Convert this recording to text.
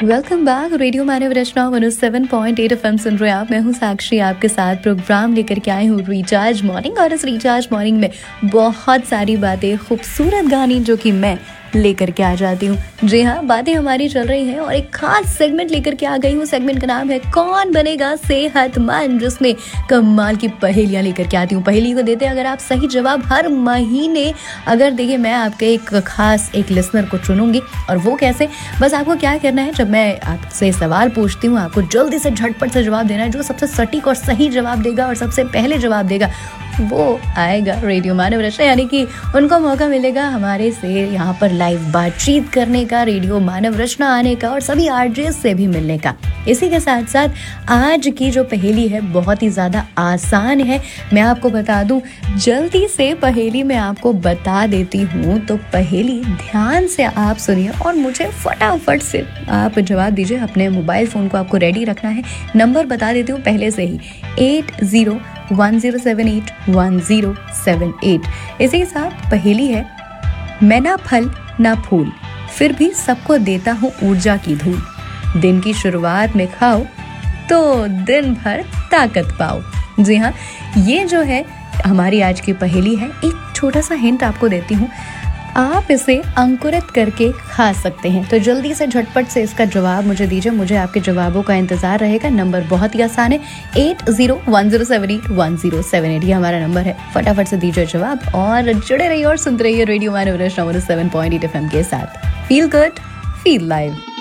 Welcome back. Radio मानव रचना 107.8 FM सुन रहे हैं आप। मैं हूँ साक्षी, आपके साथ प्रोग्राम लेकर के आई हूँ रिचार्ज मॉर्निंग। और इस रिचार्ज मॉर्निंग में बहुत सारी बातें, खूबसूरत गाने जो कि मैं लेकर के आ जाती हूँ। जी हाँ, बातें हमारी चल रही हैं और एक खास सेगमेंट लेकर के आ गई हूँ। सेगमेंट का नाम है कौन बनेगा सेहतमंद, जिसमें कमाल की पहेलियाँ लेकर के आती हूँ। पहेली को देते हैं अगर आप सही जवाब हर महीने। अगर देखिए, मैं आपके एक लिसनर को चुनूंगी। और वो कैसे, बस आपको क्या करना है, जब मैं आपसे सवाल पूछती हूँ आपको जल्दी से झटपट से जवाब देना है। जो सबसे सटीक और सही जवाब देगा और सबसे पहले जवाब देगा वो आएगा रेडियो मानव रचना, यानी कि उनको मौका मिलेगा हमारे से यहाँ पर लाइव बातचीत करने का, रेडियो मानव रचना आने का और सभी आरजेस से भी मिलने का। इसी के साथ साथ आज की जो पहेली है बहुत ही ज़्यादा आसान है। मैं आपको बता दूं, जल्दी से पहेली मैं आपको बता देती हूँ। तो पहेली ध्यान से आप सुनिए और मुझे फटाफट से आप जवाब दीजिए। अपने मोबाइल फ़ोन को आपको रेडी रखना है। नंबर बता देती हूँ पहले से ही, 8010781078। इसी के साथ पहेली है, मैं ना फल ना फूल फिर भी सबको देता हूँ ऊर्जा की धूल। दिन की शुरुआत में खाओ तो दिन भर ताकत पाओ। जी हाँ, ये जो है हमारी आज की पहेली है। एक छोटा सा हिंट आपको देती हूँ, आप इसे अंकुरित करके खा सकते हैं। तो जल्दी से झटपट से इसका जवाब मुझे दीजिए। मुझे आपके जवाबों का इंतजार रहेगा। नंबर बहुत ही आसान है, 8010781078। ये हमारा नंबर है। फटाफट से दीजिए जवाब और जुड़े रहिए और सुनते रहिए रेडियो मानव रचना 107.8 एफएम के साथ। Feel good, feel live.